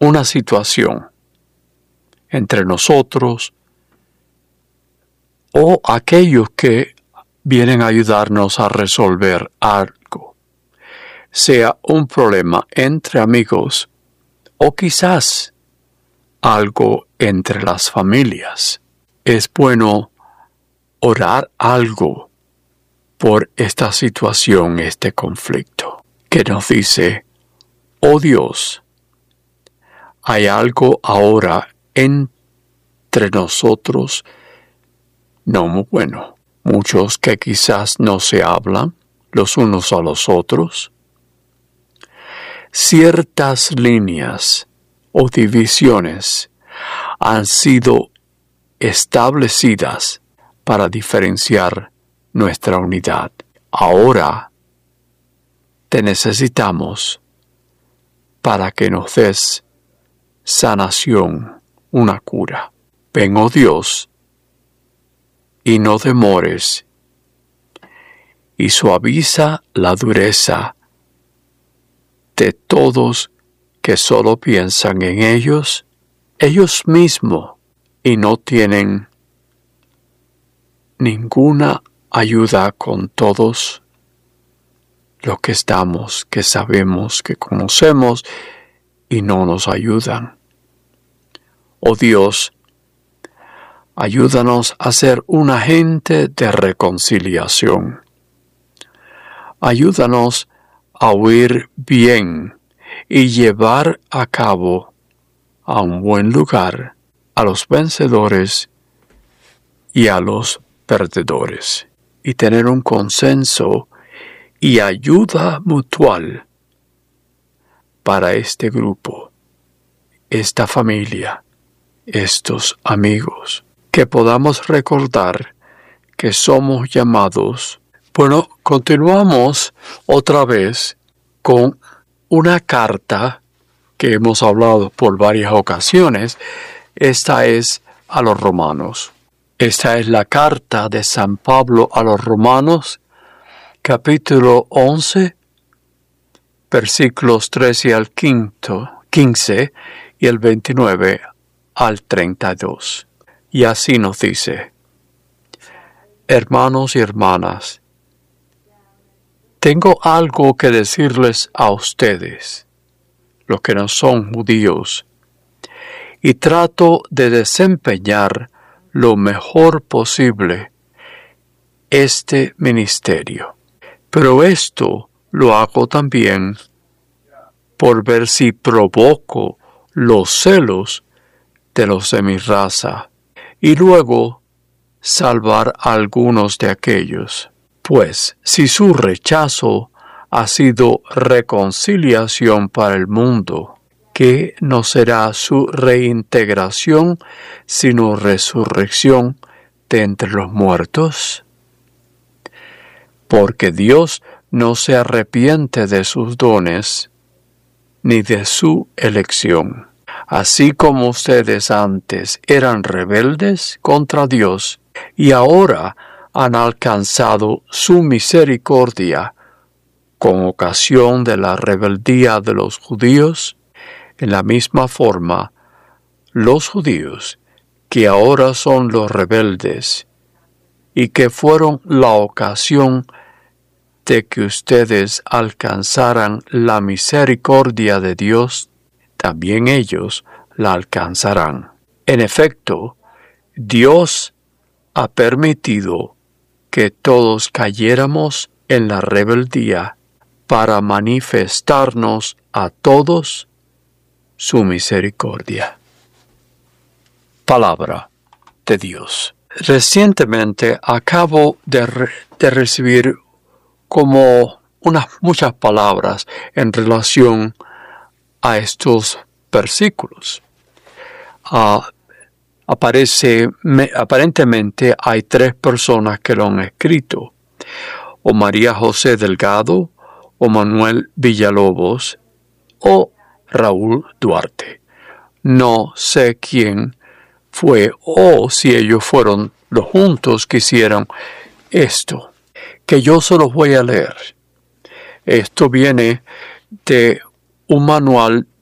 una situación entre nosotros o aquellos que vienen a ayudarnos a resolver algo, sea un problema entre amigos o quizás algo entre las familias. Es bueno orar algo por esta situación, este conflicto, que nos dice: oh Dios, hay algo ahora entre nosotros no muy bueno. Muchos que quizás no se hablan los unos a los otros. Ciertas líneas o divisiones han sido establecidas para diferenciar nuestra unidad. Ahora te necesitamos para que nos des sanación, una cura. Ven, oh Dios, y no demores, y suaviza la dureza de todos que solo piensan en ellos mismos, y no tienen ninguna ayuda con todos los que estamos, que sabemos, que conocemos, y no nos ayudan. Oh Dios, ayúdanos a ser un agente de reconciliación. Ayúdanos a oír bien y llevar a cabo a un buen lugar a los vencedores y a los perdedores, y tener un consenso y ayuda mutual para este grupo, esta familia, estos amigos, que podamos recordar que somos llamados. Bueno, continuamos otra vez con una carta que hemos hablado por varias ocasiones. Esta es a los romanos. Esta es la carta de San Pablo a los romanos, capítulo 11, versículos 13 al 15 y el 29 al 32. Y así nos dice: hermanos y hermanas, tengo algo que decirles a ustedes, los que no son judíos, y trato de desempeñar lo mejor posible este ministerio. Pero esto lo hago también por ver si provoco los celos de los de mi raza, y luego salvar a algunos de aquellos. Pues si su rechazo ha sido reconciliación para el mundo, ¿qué no será su reintegración sino resurrección de entre los muertos? Porque Dios no se arrepiente de sus dones ni de su elección. Así como ustedes antes eran rebeldes contra Dios y ahora han alcanzado su misericordia con ocasión de la rebeldía de los judíos, en la misma forma, los judíos, que ahora son los rebeldes y que fueron la ocasión de que ustedes alcanzaran la misericordia de Dios, también ellos la alcanzarán. En efecto, Dios ha permitido que todos cayéramos en la rebeldía para manifestarnos a todos su misericordia. Palabra de Dios. Recientemente acabo de recibir como muchas palabras en relación a estos versículos. Aparentemente hay 3 personas que lo han escrito: o María José Delgado, o Manuel Villalobos, o Raúl Duarte. No sé quién fue o si ellos fueron los juntos que hicieron esto, que yo se los voy a leer. Esto viene de un manual